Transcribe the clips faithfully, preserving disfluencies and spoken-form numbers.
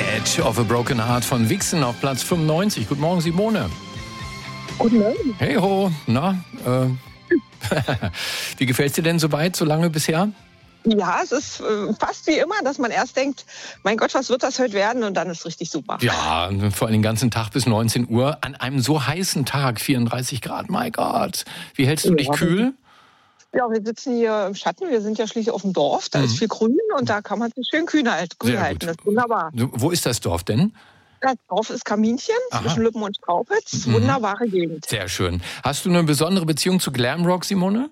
Edge of a Broken Heart von Vixen auf Platz fünfundneunzig. Guten Morgen, Simone. Guten Morgen. Hey ho, na, äh, wie gefällt's dir denn so weit, so lange bisher? Ja, es ist äh, fast wie immer, dass man erst denkt, mein Gott, was wird das heute werden? Und dann ist richtig super. Ja, vor allem den ganzen Tag bis neunzehn Uhr an einem so heißen Tag, vierunddreißig Grad, mein Gott. Wie hältst du Ja, dich kühl? Ja, wir sitzen hier im Schatten. Wir sind ja schließlich auf dem Dorf. Da Mhm. ist viel Grün und da kann man sich schön kühl halten. Kühl Sehr halten. gut. Das ist wunderbar. Wo ist das Dorf denn? Das Dorf ist Kaminchen Aha. zwischen Lübben und Straupitz. Mhm. Wunderbare Gegend. Sehr schön. Hast du eine besondere Beziehung zu Glamrock, Simone?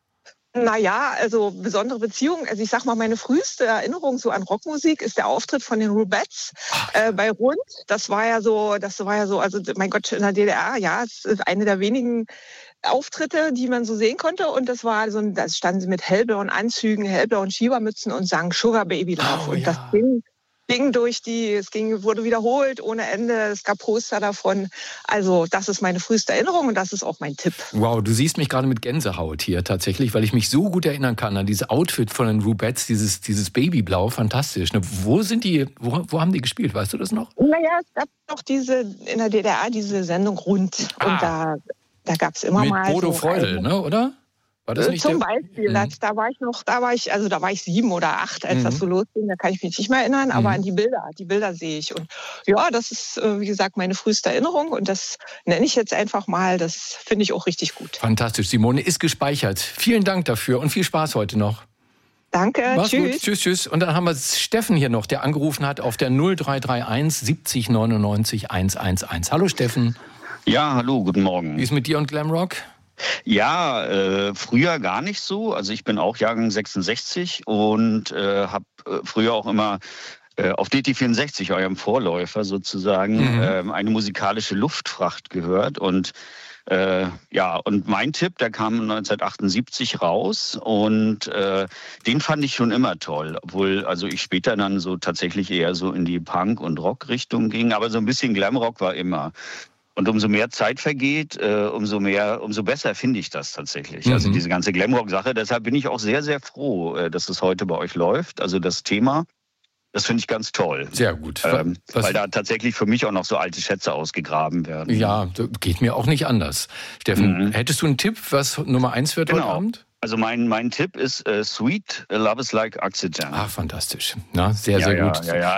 Naja, also besondere Beziehung. Also ich sag mal, meine früheste Erinnerung so an Rockmusik ist der Auftritt von den Rubettes äh, bei Rund. Das war ja so, das war ja so, also mein Gott, in der D D R, ja, es ist eine der wenigen Auftritte, die man so sehen konnte. Und das war so, da standen sie mit hellblauen Anzügen, hellblauen Schiebermützen und sangen Sugar Baby drauf. Oh, und ja. das ging, ging durch die, es ging, wurde wiederholt ohne Ende. Es gab Poster davon. Also das ist meine früheste Erinnerung und das ist auch mein Tipp. Wow, du siehst mich gerade mit Gänsehaut hier tatsächlich, weil ich mich so gut erinnern kann an dieses Outfit von den Rubettes, dieses, dieses Babyblau, fantastisch. Ne, wo sind die, wo, wo haben die gespielt, weißt du das noch? Naja, es gab noch diese, in der D D R diese Sendung Rund. Ah. Und da, da gab es immer Mit mal Bodo so Freudel, eine- ne, oder? War das nicht Zum der? Beispiel, Mhm. das, da war ich noch, da war ich, also da war ich sieben oder acht, als Mhm. das so losging, da kann ich mich nicht mehr erinnern, aber Mhm. an die Bilder, die Bilder sehe ich. Und ja, das ist, äh, wie gesagt, meine früheste Erinnerung und das nenne ich jetzt einfach mal, das finde ich auch richtig gut. Fantastisch, Simone, ist gespeichert. Vielen Dank dafür und viel Spaß heute noch. Danke, Mach's tschüss. gut, tschüss, tschüss. Und dann haben wir Steffen hier noch, der angerufen hat auf der null drei drei eins siebzig neunundneunzig hundertelf. Hallo Steffen, Ja, hallo, guten Morgen. wie ist mit dir und Glamrock? Ja, äh, früher gar nicht so. Also ich bin auch Jahrgang sechsundsechzig und äh, habe äh, früher auch immer äh, auf D T vierundsechzig, eurem Vorläufer sozusagen, Mhm. äh, eine musikalische Luftfracht gehört. Und äh, ja, und mein Tipp, der kam neunzehnhundertachtundsiebzig raus und äh, den fand ich schon immer toll, obwohl also ich später dann so tatsächlich eher so in die Punk- und Rock-Richtung ging, aber so ein bisschen Glamrock war immer. Und umso mehr Zeit vergeht, äh, umso mehr, umso besser finde ich das tatsächlich. Mhm. Also diese ganze Glamrock-Sache. Deshalb bin ich auch sehr, sehr froh, äh, dass es heute bei euch läuft. Also das Thema, das finde ich ganz toll. Sehr gut. Ähm, Was- weil da tatsächlich für mich auch noch so alte Schätze ausgegraben werden. Ja, geht mir auch nicht anders. Steffen, Mhm. hättest du einen Tipp, was Nummer eins wird heute Genau. Abend? Also mein, mein Tipp ist äh, Sweet Love is Like Oxygen. Ah, fantastisch. Na, sehr, ja, sehr ja, gut. Ja, ja.